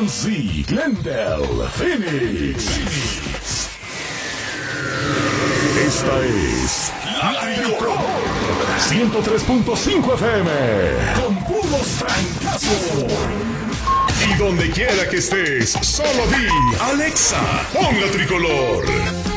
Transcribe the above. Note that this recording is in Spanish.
GNC, Glendale, Phoenix. Esta es La Tricolor 103.5 FM con puros francazos. Y donde quiera que estés, solo di Alexa, pon La Tricolor.